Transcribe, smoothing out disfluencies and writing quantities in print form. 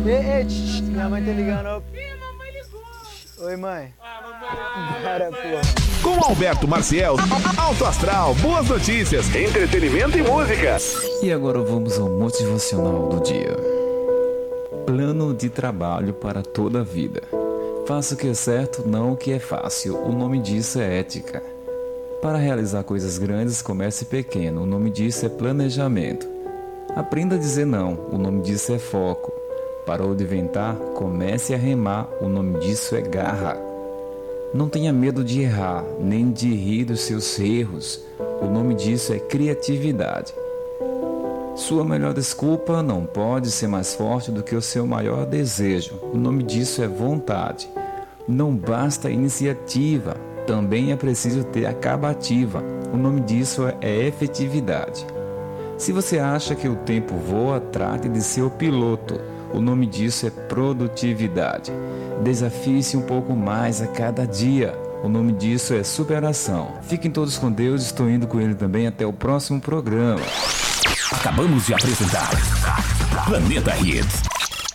Ei, minha mãe tá ligando. Oi, mãe. Para, porra. Com Alberto Maciel, Alto Astral, boas notícias, entretenimento e música. E agora vamos ao motivacional do dia. Plano de trabalho para toda a vida. Faça o que é certo, não o que é fácil. O nome disso é ética. Para realizar coisas grandes, comece pequeno. O nome disso é planejamento. Aprenda a dizer não. O nome disso é foco. Parou de ventar? Comece a remar. O nome disso é garra. Não tenha medo de errar, nem de rir dos seus erros. O nome disso é criatividade. Sua melhor desculpa não pode ser mais forte do que o seu maior desejo. O nome disso é vontade. Não basta iniciativa, também é preciso ter acabativa. O nome disso é efetividade. Se você acha que o tempo voa, trate de ser o piloto. O nome disso é produtividade. Desafie-se um pouco mais a cada dia. O nome disso é superação. Fiquem todos com Deus, estou indo com ele também. Até o próximo programa. Acabamos de apresentar Planeta Hits.